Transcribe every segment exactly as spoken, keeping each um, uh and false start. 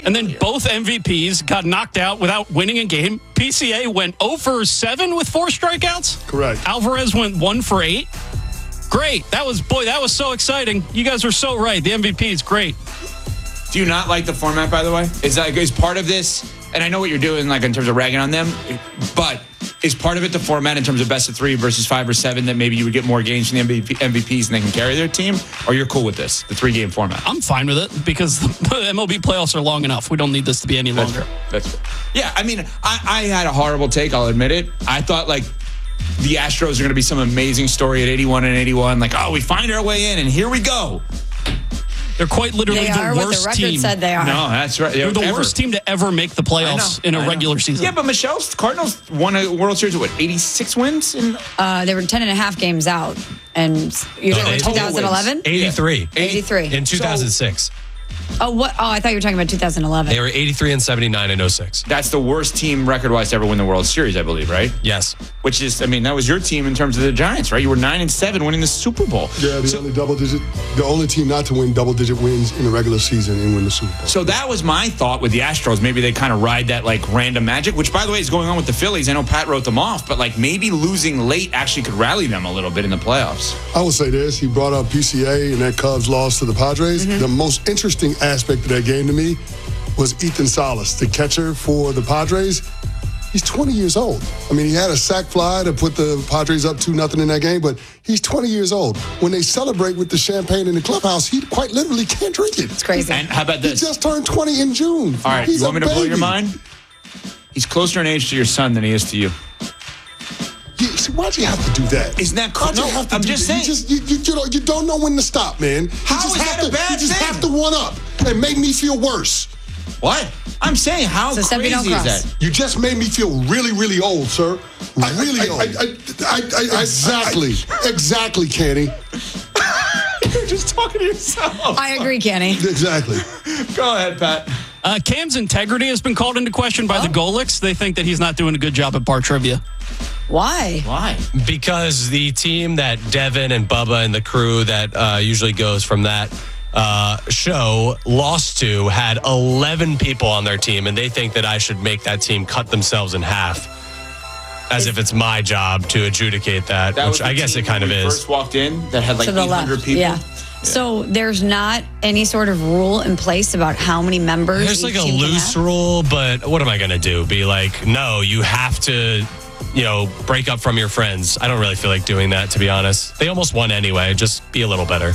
And then both M V Ps got knocked out without winning a game. P C A went zero for seven with four strikeouts. Correct. Alvarez went one for eight. Great. That was, boy, that was so exciting. You guys were so right. The M V P is great. Do you not like the format, by the way? Is that is part of this, and I know what you're doing, like in terms of ragging on them, but is part of it the format in terms of best of three versus five or seven that maybe you would get more games from the M V Ps and they can carry their team? Or you're cool with this, the three-game format? I'm fine with it because the M L B playoffs are long enough. We don't need this to be any That's longer. fair. That's fair. Yeah, I mean, I, I had a horrible take, I'll admit it. I thought, like, the Astros are going to be some amazing story at eighty-one and eighty-one. Like, oh, we find our way in, and here we go. They're quite literally They are the what worst the record team. said they are. No, that's right. They're the Ever. worst team to ever make the playoffs in a regular season. Yeah, but Michelle's Cardinals won a World Series with what, eighty-six wins? In- Uh, they were ten and a half games out. And you're No, talking they- about twenty eleven? eighty-three. eighty-three. In two thousand six. Oh, what? Oh, I thought you were talking about two thousand eleven. They were eighty-three and seventy-nine in oh six. That's the worst team record-wise to ever win the World Series, I believe, right? Yes. Which is, I mean, that was your team in terms of the Giants, right? You were nine and seven winning the Super Bowl. Yeah, the only double digit, the only team not to win double digit wins in the regular season and win the Super Bowl. So that was my thought with the Astros. Maybe they kind of ride that like random magic, which by the way is going on with the Phillies. I know Pat wrote them off, but like maybe losing late actually could rally them a little bit in the playoffs. I will say this: he brought up P C A and that Cubs loss to the Padres. Mm-hmm. The most interesting aspect of that game to me was Ethan Salas, the catcher for the Padres. He's twenty years old. I mean, he had a sac fly to put the Padres up two nothing in that game, but he's twenty years old. When they celebrate with the champagne in the clubhouse, he quite literally can't drink it. It's crazy. And how about He this? just turned twenty in June. All right, He's you want a me to blow your baby. mind? He's closer in age to your son than he is to you. Yeah, see, why'd you have to do that? Isn't that Why'd you no, have to I'm do just that? saying. You just you, you, you, don't, you don't know when to stop, man. How you just is have that a to, bad You just thing? have to one up and make me feel worse. What? I'm saying, how So Steffi, don't crazy is cross. that? You just made me feel really, really old, sir. Really I- old. I- I- I- I- exactly. exactly, Kenny. You're just talking to yourself. I agree, Kenny. Exactly. Go ahead, Pat. Uh, Cam's integrity has been called into question by the Golics. They think that he's not doing a good job at bar trivia. Why? Why? Because the team that Devin and Bubba and the crew that uh, usually goes from that uh, show lost to had eleven people on their team, and they think that I should make that team cut themselves in half, as if it's my job to adjudicate that, That was which the I guess team it kind of when we is. First walked in that had like To the eight hundred left. people. Yeah. So there's not any sort of rule in place about how many members. There's like each a team can loose have? rule, but what am I going to do? Be like, no, you have to, you know, break up from your friends. I don't really feel like doing that, to be honest. They almost won anyway. Just be a little better.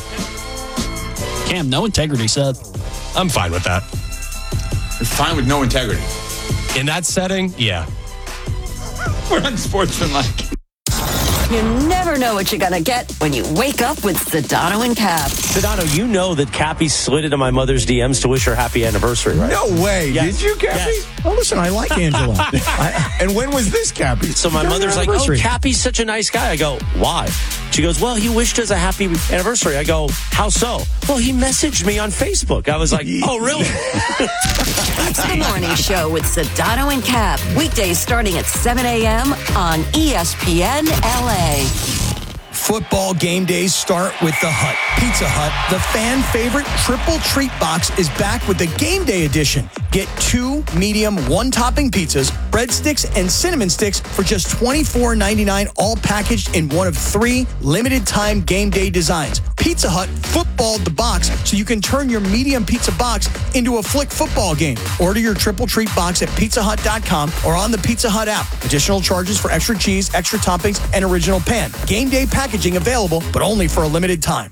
Cam, no integrity, said. I'm fine with that. You're fine with no integrity. In that setting, yeah. We're unsportsmanlike. You never know what you're going to get when you wake up with Sedano and Cap. Sedano, you know that Cappy slid into my mother's D Ms to wish her happy anniversary, right? No way. Yes. Did you, Cappy? Yes. Well, listen, I like Angela. I, and when was this, Cappy? So my Your mother's like, oh, anniversary. Cappy's such a nice guy. I go, why? She goes, well, he wished us a happy anniversary. I go, how so? Well, he messaged me on Facebook. I was like, oh, really? It's the morning show with Sedano and Cap. Weekdays starting at seven a.m. on E S P N L A. Football game days start with the Hut. Pizza Hut, the fan favorite triple treat box, is back with the game day edition. Get two medium one-topping pizzas, breadsticks, and cinnamon sticks for just twenty-four ninety-nine, all packaged in one of three limited-time game day designs. Pizza Hut footballed the box so you can turn your medium pizza box into a flick football game. Order your triple treat box at pizza hut dot com or on the Pizza Hut app. Additional charges for extra cheese, extra toppings, and original pan. Game day packaging available, but only for a limited time.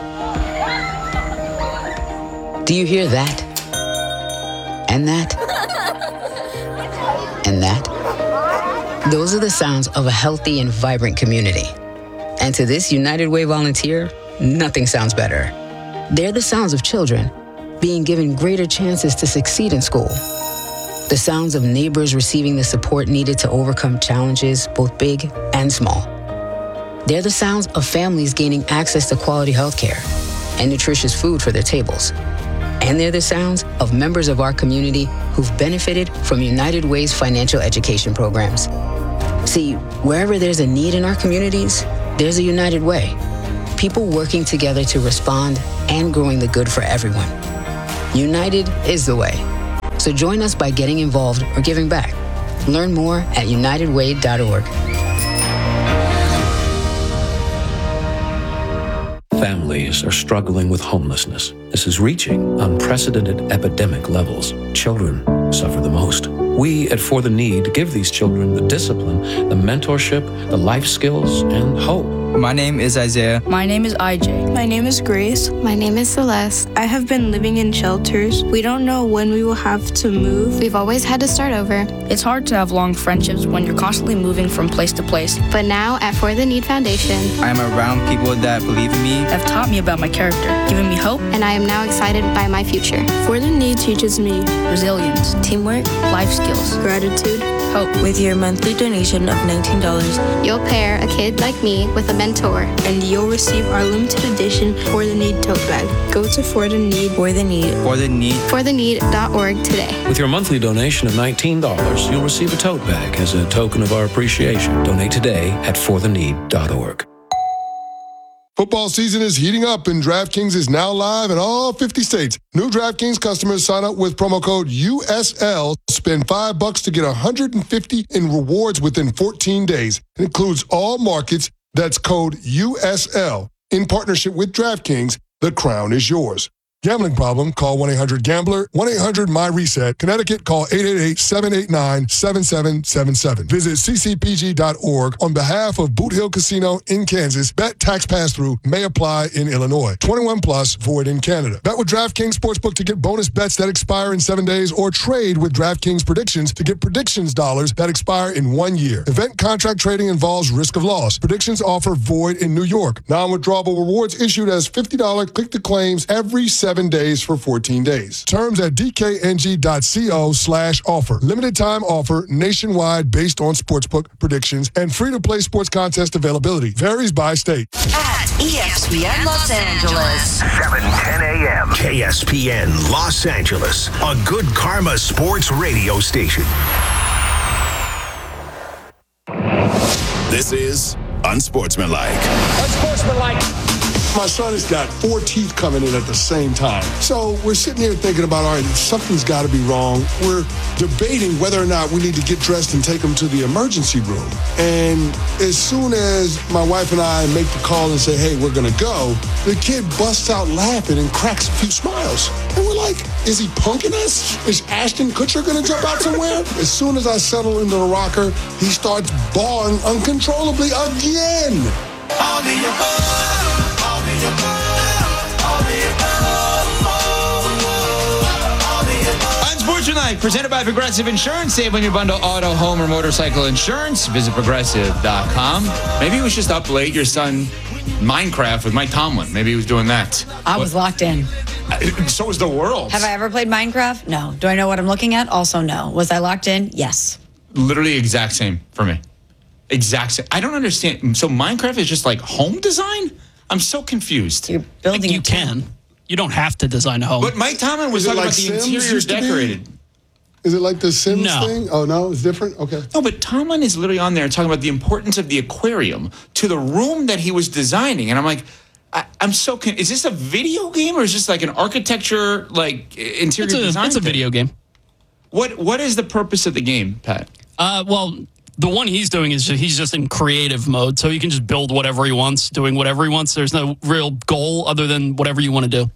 Do you hear that? And that? And that? Those are the sounds of a healthy and vibrant community. And to this United Way volunteer, nothing sounds better. They're the sounds of children being given greater chances to succeed in school. The sounds of neighbors receiving the support needed to overcome challenges, both big and small. They're the sounds of families gaining access to quality health care and nutritious food for their tables. And they're the sounds of members of our community who've benefited from United Way's financial education programs. See, wherever there's a need in our communities, there's a United Way. People working together to respond and growing the good for everyone. United is the way. So join us by getting involved or giving back. Learn more at united way dot org. Families are struggling with homelessness. This is reaching unprecedented epidemic levels. Children suffer the most. We at For the Need give these children the discipline, the mentorship, the life skills, and hope. My name is Isaiah. My name is I J. My name is Grace. My name is Celeste. I have been living in shelters. We don't know when we will have to move. We've always had to start over. It's hard to have long friendships when you're constantly moving from place to place. But now at For the Need Foundation, I am around people that believe in me, have taught me about my character, given me hope, and I am now excited by my future. For the Need teaches me resilience, teamwork, life skills, gratitude, hope. With your monthly donation of nineteen dollars, you'll pair a kid like me with a mentor, and you'll receive our limited edition For the Need tote bag. Go to For the Need, For the Need, For the Need, for the need dot org today. With your monthly donation of nineteen dollars, you'll receive a tote bag as a token of our appreciation. Donate today at for the need dot org. Football season is heating up, and DraftKings is now live in all fifty states. New DraftKings customers sign up with promo code U S L, spend five bucks to get one hundred fifty in rewards within fourteen days. It includes all markets. That's code U S L. In partnership with DraftKings, the crown is yours. Gambling problem? Call one eight hundred gambler, one eight hundred my reset. Connecticut, call eight eight eight, seven eight nine, seven seven seven seven. Visit c c p g dot org on behalf of Boot Hill Casino in Kansas. Bet tax pass-through may apply in Illinois. twenty-one plus, void in Canada. Bet with DraftKings Sportsbook to get bonus bets that expire in seven days, or trade with DraftKings Predictions to get predictions dollars that expire in one year. Event contract trading involves risk of loss. Predictions offer void in New York. Non-withdrawable rewards issued as fifty dollars click-to-claims every seven days for fourteen days. Terms at d k n g dot co slash offer. Limited time offer nationwide based on sportsbook predictions and free-to-play sports contest availability. Varies by state. At E S P N Los Angeles. seven ten a.m. K S P N Los Angeles, a good karma sports radio station. This is Unsportsmanlike. Unsportsmanlike. My son has got four teeth coming in at the same time. So we're sitting here thinking about, all right, something's got to be wrong. We're debating whether or not we need to get dressed and take him to the emergency room. And as soon as my wife and I make the call and say, hey, we're going to go, the kid busts out laughing and cracks a few smiles. And we're like, is he punking us? Is Ashton Kutcher going to jump out somewhere? As soon as I settle into the rocker, he starts bawling uncontrollably again. All the above. Unsportsmanlike, presented by Progressive Insurance. Save on your bundle auto, home, or motorcycle insurance. Visit progressive dot com. Maybe it was just up late, your son Minecraft with Mike Tomlin. Maybe he was doing that. I was locked in. So was the world. Have I ever played Minecraft? No. Do I know what I'm looking at? Also, no. Was I locked in? Yes. Literally exact same for me. Exact same. I don't understand. So Minecraft is just like home design? I'm so confused. You're building you can. You don't have to design a home. But Mike Tomlin was talking like about the Sims interior used to be? decorated. Is it like the Sims No. thing? Oh, no? It's different? Okay. No, but Tomlin is literally on there talking about the importance of the aquarium to the room that he was designing. And I'm like, I, I'm so con- is this a video game or is this like an architecture, like interior it's a, design? It's a thing? video game. What What is the purpose of the game, Pat? Uh, well, the one he's doing is just, he's just in creative mode, so he can just build whatever he wants, doing whatever he wants. There's no real goal other than whatever you want to do.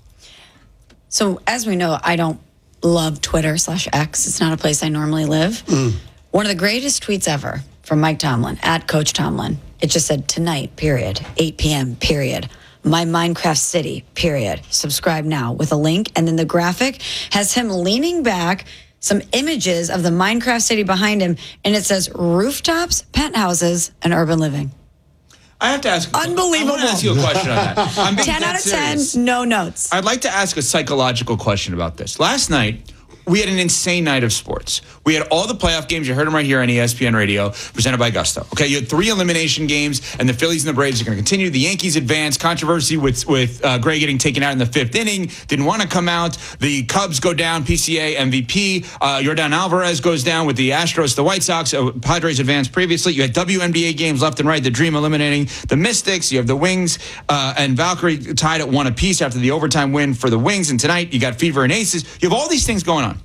So as we know, I don't love Twitter slash X. It's not a place I normally live. Mm. One of the greatest tweets ever from Mike Tomlin, at Coach Tomlin. It just said, tonight, period, eight p.m., period. My Minecraft City, period. Subscribe now with a link. And then the graphic has him leaning back, some images of the Minecraft City behind him, and it says rooftops, penthouses, and urban living. I have to ask. Unbelievable. I want to ask you a question on that. I'm being ten dead out of serious. ten, no notes. I'd like to ask a psychological question about this. Last night, we had an insane night of sports. We had all the playoff games. You heard them right here on E S P N Radio, presented by Gusto. Okay, you had three elimination games, and the Phillies and the Braves are going to continue. The Yankees advance. Controversy with with uh, Gray getting taken out in the fifth inning. Didn't want to come out. The Cubs go down. P C A M V P. Uh, Yordan Alvarez goes down with the Astros. The White Sox. Uh, Padres advanced previously. You had W N B A games left and right. The Dream eliminating the Mystics. You have the Wings uh, and Valkyrie tied at one apiece after the overtime win for the Wings. And tonight, you got Fever and Aces. You have all these things going on.